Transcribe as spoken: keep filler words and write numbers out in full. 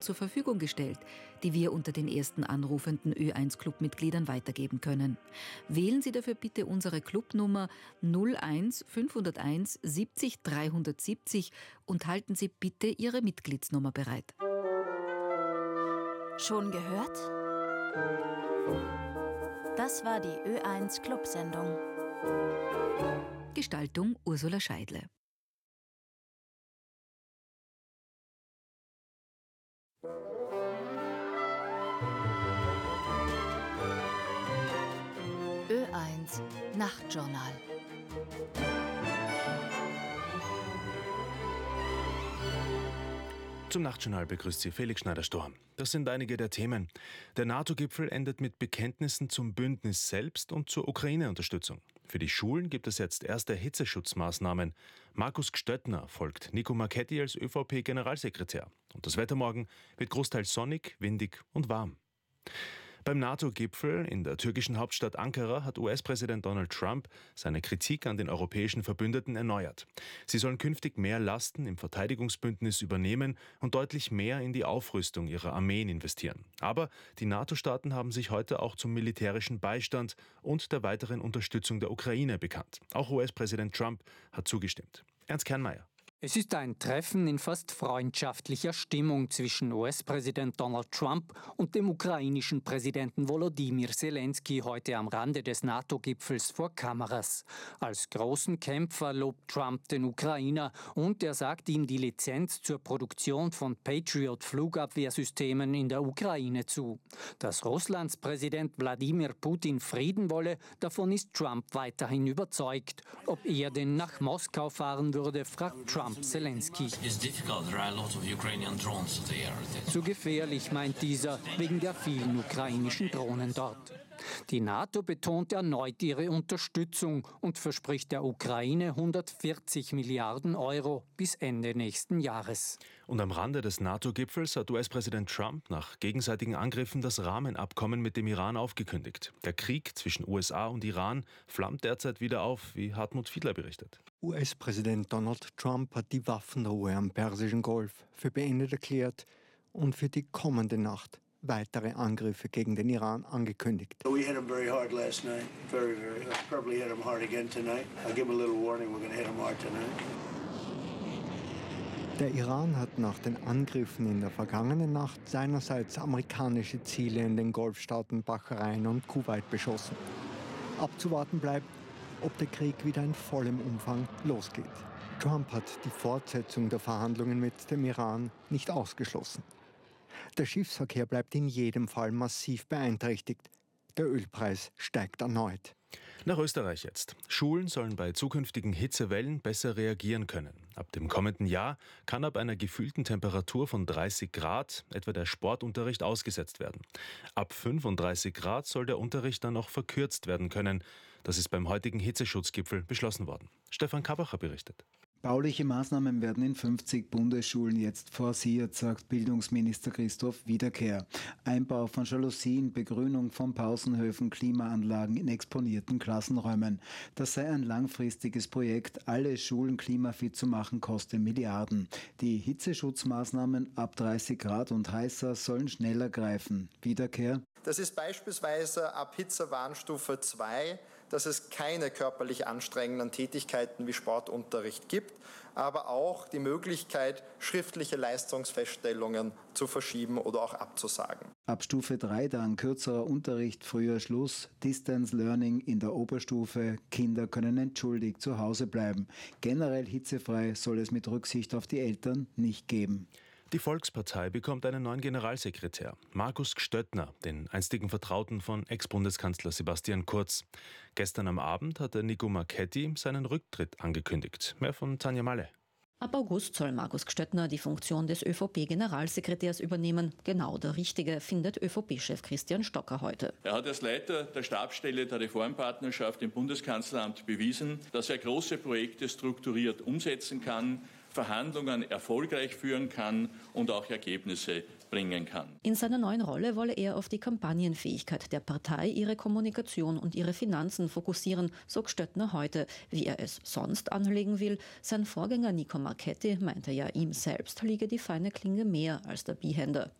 zur Verfügung gestellt, die wir unter den ersten anrufenden Ö eins Clubmitgliedern weitergeben können. Wählen Sie dafür bitte unsere Clubnummer null eins fünfhunderteins siebzig dreihundertsiebzig und halten Sie bitte Ihre Mitgliedsnummer bereit. Schon gehört? Das war die Ö eins Clubsendung. Gestaltung Ursula Scheidle. Ö eins Nachtjournal. Zum Nachtjournal begrüßt Sie Felix Schneider-Storm. Das sind einige der Themen. Der NATO-Gipfel endet mit Bekenntnissen zum Bündnis selbst und zur Ukraine-Unterstützung. Für die Schulen gibt es jetzt erste Hitzeschutzmaßnahmen. Markus Gstöttner folgt Nico Marchetti als ÖVP-Generalsekretär. Und das Wetter morgen wird großteils sonnig, windig und warm. Beim NATO-Gipfel in der türkischen Hauptstadt Ankara hat U S-Präsident Donald Trump seine Kritik an den europäischen Verbündeten erneuert. Sie sollen künftig mehr Lasten im Verteidigungsbündnis übernehmen und deutlich mehr in die Aufrüstung ihrer Armeen investieren. Aber die NATO-Staaten haben sich heute auch zum militärischen Beistand und der weiteren Unterstützung der Ukraine bekannt. Auch U S-Präsident Trump hat zugestimmt. Ernst Kernmeier. Es ist ein Treffen in fast freundschaftlicher Stimmung zwischen U S-Präsident Donald Trump und dem ukrainischen Präsidenten Volodymyr Zelensky heute am Rande des NATO-Gipfels vor Kameras. Als großen Kämpfer lobt Trump den Ukrainer und er sagt ihm die Lizenz zur Produktion von Patriot-Flugabwehrsystemen in der Ukraine zu. Dass Russlands Präsident Wladimir Putin Frieden wolle, davon ist Trump weiterhin überzeugt. Ob er denn nach Moskau fahren würde, fragt Trump Zelensky. Zu gefährlich, meint dieser, wegen der vielen ukrainischen Drohnen dort. Die NATO betont erneut ihre Unterstützung und verspricht der Ukraine hundertvierzig Milliarden Euro bis Ende nächsten Jahres. Und am Rande des NATO-Gipfels hat U S-Präsident Trump nach gegenseitigen Angriffen das Rahmenabkommen mit dem Iran aufgekündigt. Der Krieg zwischen U S A und Iran flammt derzeit wieder auf, wie Hartmut Fiedler berichtet. U S-Präsident Donald Trump hat die Waffenruhe am Persischen Golf für beendet erklärt und für die kommende Nacht weitere Angriffe gegen den Iran angekündigt. We hit him very hard last night. Very, very hard. Probably hit him hard again tonight. I'll give him a little warning. We're going to hit him hard tonight. Der Iran hat nach den Angriffen in der vergangenen Nacht seinerseits amerikanische Ziele in den Golfstaaten Bahrain und Kuwait beschossen. Abzuwarten bleibt, ob der Krieg wieder in vollem Umfang losgeht. Trump hat die Fortsetzung der Verhandlungen mit dem Iran nicht ausgeschlossen. Der Schiffsverkehr bleibt in jedem Fall massiv beeinträchtigt. Der Ölpreis steigt erneut. Nach Österreich jetzt. Schulen sollen bei zukünftigen Hitzewellen besser reagieren können. Ab dem kommenden Jahr kann ab einer gefühlten Temperatur von dreißig Grad etwa der Sportunterricht ausgesetzt werden. Ab fünfunddreißig Grad soll der Unterricht dann noch verkürzt werden können. Das ist beim heutigen Hitzeschutzgipfel beschlossen worden. Stefan Kabacher berichtet. Bauliche Maßnahmen werden in fünfzig Bundesschulen jetzt forciert, sagt Bildungsminister Christoph Wiederkehr. Einbau von Jalousien, Begrünung von Pausenhöfen, Klimaanlagen in exponierten Klassenräumen. Das sei ein langfristiges Projekt. Alle Schulen klimafit zu machen, koste Milliarden. Die Hitzeschutzmaßnahmen ab dreißig Grad und heißer sollen schneller greifen. Wiederkehr. Das ist beispielsweise ab Hitzewarnstufe zwei, dass es keine körperlich anstrengenden Tätigkeiten wie Sportunterricht gibt, aber auch die Möglichkeit, schriftliche Leistungsfeststellungen zu verschieben oder auch abzusagen. Ab Stufe drei dann kürzerer Unterricht, früher Schluss, Distance Learning in der Oberstufe, Kinder können entschuldigt zu Hause bleiben. Generell hitzefrei soll es mit Rücksicht auf die Eltern nicht geben. Die Volkspartei bekommt einen neuen Generalsekretär, Markus Gstöttner, den einstigen Vertrauten von Ex-Bundeskanzler Sebastian Kurz. Gestern am Abend hatte Nico Marchetti seinen Rücktritt angekündigt. Mehr von Tanja Malle. Ab August soll Markus Gstöttner die Funktion des ÖVP-Generalsekretärs übernehmen. Genau der Richtige, findet ÖVP-Chef Christian Stocker heute. Er hat als Leiter der Stabsstelle der Reformpartnerschaft im Bundeskanzleramt bewiesen, dass er große Projekte strukturiert umsetzen kann Verhandlungen erfolgreich führen kann und auch Ergebnisse bringen kann. In seiner neuen Rolle wolle er auf die Kampagnenfähigkeit der Partei, ihre Kommunikation und ihre Finanzen fokussieren, so Stöttner heute. Wie er es sonst anlegen will, sein Vorgänger Nico Marchetti meinte ja, ihm selbst liege die feine Klinge mehr als der Bihänder.